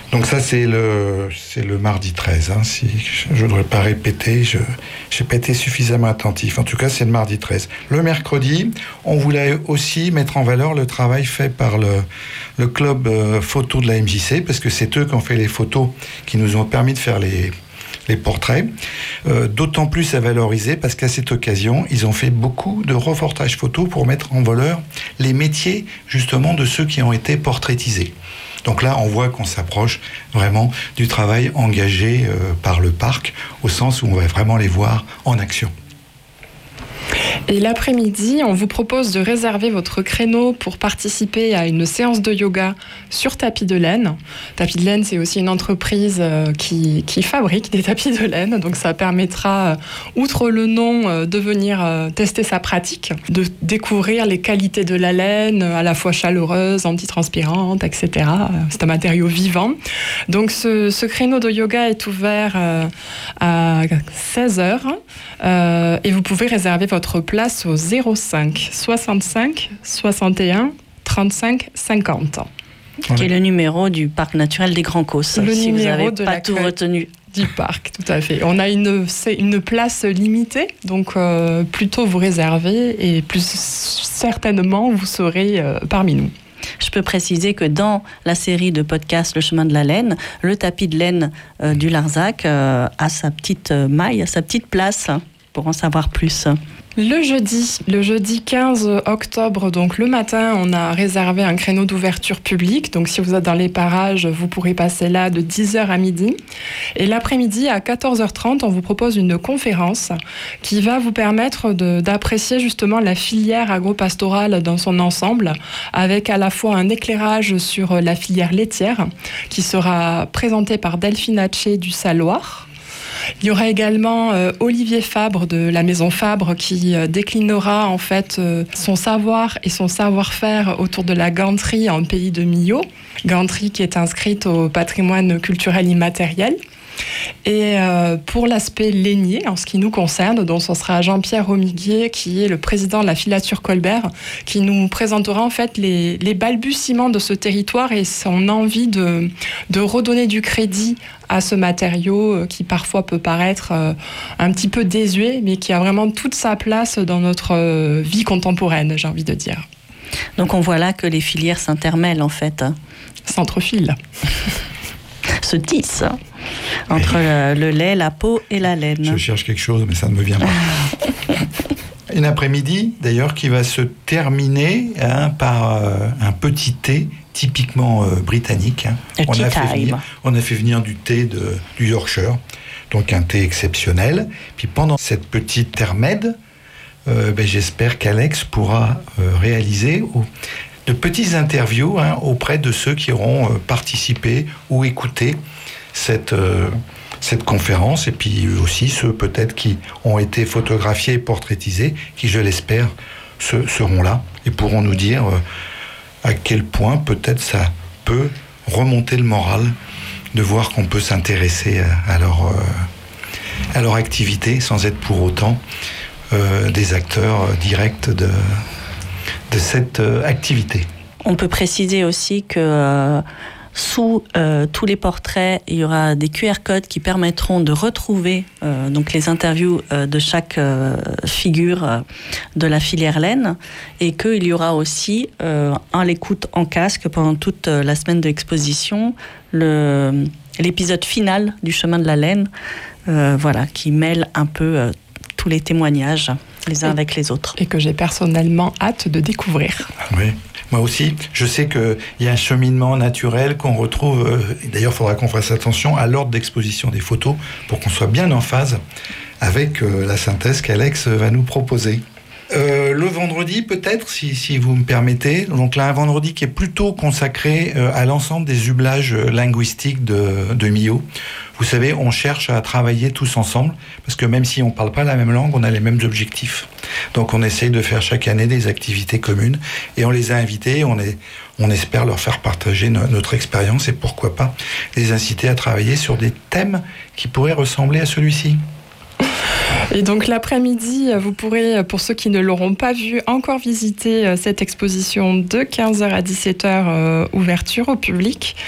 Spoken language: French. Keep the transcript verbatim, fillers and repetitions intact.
Donc ça, c'est le, c'est le mardi treize. Hein, si je ne voudrais pas répéter, je n'ai pas été suffisamment attentif. En tout cas, c'est le mardi treize. Le mercredi, on voulait aussi mettre en valeur le travail fait par le, le club euh, photo de la M J C, parce que c'est eux qui ont fait les photos qui nous ont permis de faire les, les portraits. Euh, d'autant plus à valoriser, parce qu'à cette occasion, ils ont fait beaucoup de reportages photos pour mettre en valeur les métiers, justement, de ceux qui ont été portraitisés. Donc là, on voit qu'on s'approche vraiment du travail engagé euh, par le parc, au sens où on va vraiment les voir en action. Et l'après-midi, on vous propose de réserver votre créneau pour participer à une séance de yoga sur tapis de laine. Tapis de laine, c'est aussi une entreprise qui, qui fabrique des tapis de laine. Donc ça permettra, outre le nom, de venir tester sa pratique, de découvrir les qualités de la laine, à la fois chaleureuse, antitranspirante, et cetera. C'est un matériau vivant. Donc ce, ce créneau de yoga est ouvert à seize heures euh, et vous pouvez réserver votre place au zéro cinq soixante-cinq soixante et un trente-cinq cinquante. Qui est le numéro du parc naturel des Grands Causses. Le si numéro vous n'avez de pas tout retenu. Du parc, tout à fait. On a une, c'est une place limitée, donc euh, plutôt vous réservez et plus certainement vous serez euh, parmi nous. Je peux préciser que dans la série de podcasts Le Chemin de la Laine, le tapis de laine euh, du Larzac euh, a sa petite euh, maille, sa petite place, hein, pour en savoir plus. Le jeudi, le jeudi quinze octobre, donc le matin, on a réservé un créneau d'ouverture publique. Donc si vous êtes dans les parages, vous pourrez passer là de dix heures à midi. Et l'après-midi, à quatorze heures trente, on vous propose une conférence qui va vous permettre de, d'apprécier justement la filière agro-pastorale dans son ensemble, avec à la fois un éclairage sur la filière laitière qui sera présentée par Delphine Hatché du Saloir. Il y aura également euh, Olivier Fabre de la Maison Fabre qui euh, déclinera en fait euh, son savoir et son savoir-faire autour de la ganterie en pays de Millau, ganterie qui est inscrite au patrimoine culturel immatériel. Et euh, pour l'aspect lainier, en ce qui nous concerne, donc ce sera Jean-Pierre Romiguier, qui est le président de la filature Colbert, qui nous présentera en fait les, les balbutiements de ce territoire et son envie de, de redonner du crédit à ce matériau qui parfois peut paraître euh, un petit peu désuet, mais qui a vraiment toute sa place dans notre euh, vie contemporaine, j'ai envie de dire. Donc on voit là que les filières s'intermêlent en fait. S'entrefilent. Se tissent entre le, le lait, la peau et la laine. Je cherche quelque chose, mais ça ne me vient pas. Une après-midi, d'ailleurs, qui va se terminer hein, par euh, un petit thé typiquement euh, britannique. Hein. On, a fait venir, on a fait venir du thé de, du Yorkshire, donc un thé exceptionnel. Puis pendant cette petite intermède, euh, ben, j'espère qu'Alex pourra euh, réaliser ou, de petites interviews hein, auprès de ceux qui auront euh, participé ou écouté cette, euh, cette conférence, et puis aussi ceux peut-être qui ont été photographiés et portraitisés, qui, je l'espère, se, seront là et pourront nous dire euh, à quel point peut-être ça peut remonter le moral de voir qu'on peut s'intéresser à, à, leur, euh, à leur activité sans être pour autant euh, des acteurs euh, directs de, de cette euh, activité. On peut préciser aussi que euh, sous euh, tous les portraits, il y aura des Q R codes qui permettront de retrouver euh, donc les interviews euh, de chaque euh, figure euh, de la filière laine, et qu'il y aura aussi euh, un l'écoute en casque pendant toute euh, la semaine de l'exposition, le, l'épisode final du Chemin de la Laine, euh, voilà, qui mêle un peu euh, tous les témoignages les uns et, avec les autres. Et que j'ai personnellement hâte de découvrir. Oui. Moi aussi, je sais qu'il y a un cheminement naturel qu'on retrouve, euh, d'ailleurs il faudra qu'on fasse attention à l'ordre d'exposition des photos pour qu'on soit bien en phase avec euh, la synthèse qu'Alex va nous proposer. Euh, le vendredi peut-être, si, si vous me permettez, donc là un vendredi qui est plutôt consacré euh, à l'ensemble des jublages linguistiques de, de Millau. Vous savez, on cherche à travailler tous ensemble, parce que même si on ne parle pas la même langue, on a les mêmes objectifs. Donc on essaye de faire chaque année des activités communes, et on les a invités, on, est, on espère leur faire partager no, notre expérience, et pourquoi pas les inciter à travailler sur des thèmes qui pourraient ressembler à celui-ci. Et donc l'après-midi, vous pourrez, pour ceux qui ne l'auront pas vu, encore visiter cette exposition de quinze heures à dix-sept heures, euh, ouverture au public.